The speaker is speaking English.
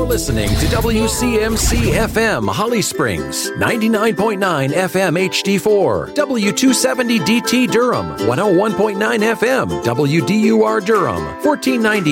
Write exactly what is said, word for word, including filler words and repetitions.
listening to W C M C F M Holly Springs, ninety-nine point nine F M H D four, W two seventy D T Durham, one oh one point nine F M W D U R Durham, fourteen ninety